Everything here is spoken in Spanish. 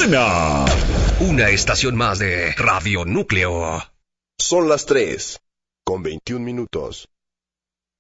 suena. Una estación más de Radio Núcleo. Son las 3:21 minutos.